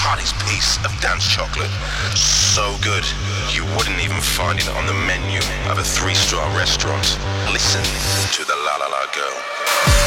hottest piece of dance chocolate. So good, you wouldn't even find it on the menu of a 3-star restaurant. Listen to the La La La Girl.